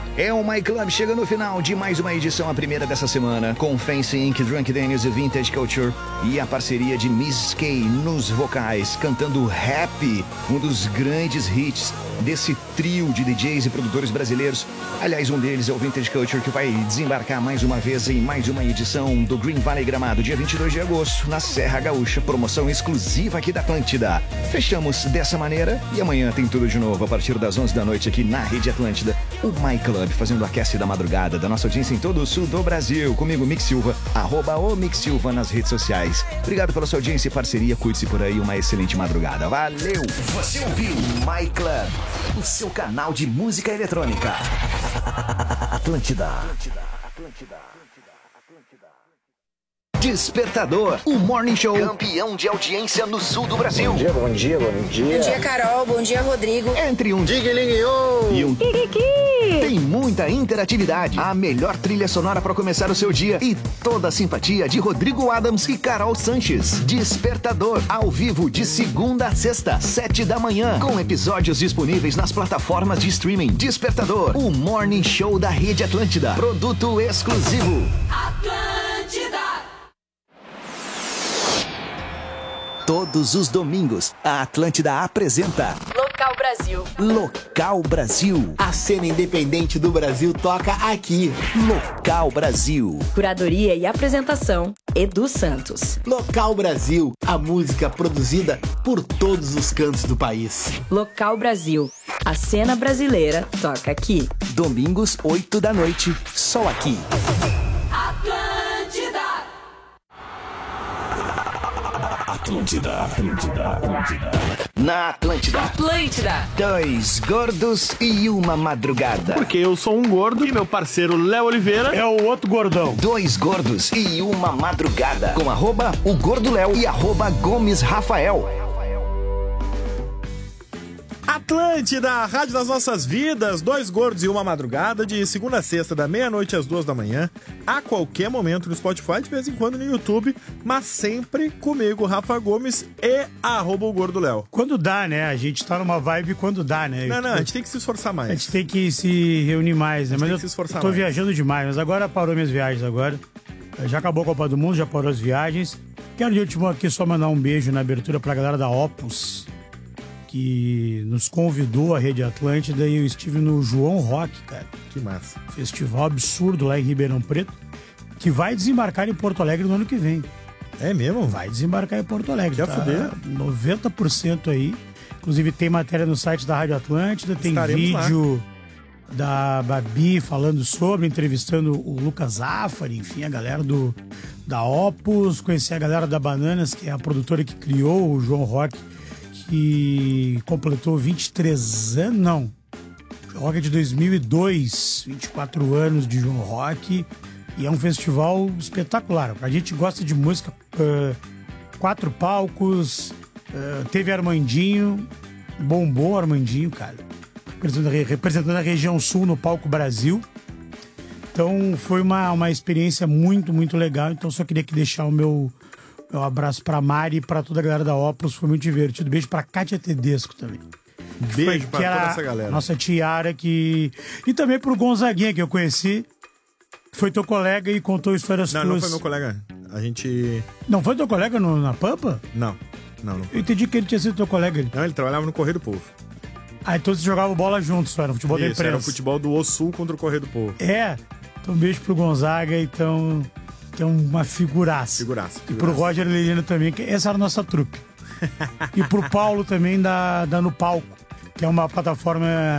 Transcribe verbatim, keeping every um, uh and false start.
É o My Club chegando no final de mais uma edição, a primeira dessa semana, com Fancy Inc, Drunk Daniels e Vintage Culture e a parceria de Miss K nos vocais, cantando Happy, um dos grandes hits desse trio de D Js e produtores brasileiros. Aliás, um deles é o Vintage Culture, que vai desembarcar mais uma vez em mais uma edição do Green Valley Gramado, dia vinte e dois de agosto, na Serra Gaúcha, promoção exclusiva aqui da Atlântida. Fechamos dessa maneira e amanhã tem tudo de novo a partir das onze da noite aqui na Rede Atlântida. O My Club fazendo o aquece da madrugada da nossa audiência em todo o sul do Brasil. Comigo, Mick Silva, arroba o Mick Silva nas redes sociais. Obrigado pela sua audiência e parceria. Cuide-se por aí, uma excelente madrugada. Valeu! Você ouviu My Club, o seu canal de música eletrônica. Atlântida. Atlântida, Atlântida, Atlântida. Despertador, o Morning Show Campeão de audiência no sul do Brasil. Bom dia, bom dia, bom dia. Bom dia, Carol. Bom dia, Rodrigo. Entre um Digue-ligue-ô e um tem muita interatividade. A melhor trilha sonora para começar o seu dia e toda a simpatia de Rodrigo Adams e Carol Sanches. Despertador, ao vivo de segunda a sexta, sete da manhã, com episódios disponíveis nas plataformas de streaming. Despertador, o Morning Show da Rede Atlântida. Produto exclusivo. Atlântida. Todos os domingos, a Atlântida apresenta Local Brasil. Local Brasil. A cena independente do Brasil toca aqui. Local Brasil. Curadoria e apresentação, Edu Santos. Local Brasil, a música produzida por todos os cantos do país. Local Brasil. A cena brasileira toca aqui. Domingos, oito da noite, só aqui. Atlântida, Atlântida, Atlântida. Na Atlântida. Atlântida. Dois gordos e uma madrugada. Porque eu sou um gordo e meu parceiro Léo Oliveira é o outro gordão. Dois gordos e uma madrugada. Com arroba o Gordo Léo e arroba Gomes Rafael. Atlântida, a rádio das nossas vidas, dois gordos e uma madrugada, de segunda a sexta, da meia-noite às duas da manhã, a qualquer momento no Spotify, de vez em quando no YouTube, mas sempre comigo, Rafa Gomes e arroba o Gordo Léo. Quando dá, né? A gente tá numa vibe quando dá, né? Não, não, a gente tem que se esforçar mais. A gente tem que se reunir mais, né? Mas tem eu que se esforçar tô mais. viajando demais, mas agora parou minhas viagens agora. Já acabou a Copa do Mundo, já parou as viagens. Quero de último aqui só mandar um beijo na abertura pra galera da Opus, que nos convidou à Rede Atlântida, e eu estive no João Rock, cara. Que massa. Festival absurdo lá em Ribeirão Preto, que vai desembarcar em Porto Alegre no ano que vem. É mesmo? Vai desembarcar em Porto Alegre. Já tá fuder. noventa por cento aí. Inclusive tem matéria no site da Rádio Atlântida, tem Estaremos vídeo lá da Babi falando sobre, entrevistando o Lucas Zafari, enfim, a galera do, da Opus. Conheci a galera da Bananas, que é a produtora que criou o João Rock, que completou vinte e três anos, não, Rock é de dois mil e dois, vinte e quatro anos de João Rock, e é um festival espetacular. A gente gosta de música, uh, quatro palcos, uh, teve Armandinho, bombou Armandinho, cara, representando, representando a região sul no Palco Brasil. Então foi uma, uma experiência muito, muito legal. Então só queria aqui deixar o meu Um abraço pra Mari e pra toda a galera da Opus, foi muito divertido. Beijo pra Kátia Tedesco também. Beijo foi, pra que toda essa galera. Nossa tiara que... E também pro Gonzaguinha, que eu conheci. Foi teu colega e contou histórias não, tuas. Não, foi meu colega. A gente... Não foi teu colega no, na Pampa? Não, não, não. Eu entendi que ele tinha sido teu colega. Não, ele trabalhava no Correio do Povo. Ah, então vocês jogavam bola juntos, só, no futebol Isso, da imprensa. era o futebol do O Sul contra o Correio do Povo. É, então um beijo pro Gonzaga, então... que é uma figuraça. Figuraça. E pro Roger Lelino também, que essa era a nossa trupe. E pro Paulo também da, da No Palco, que é uma plataforma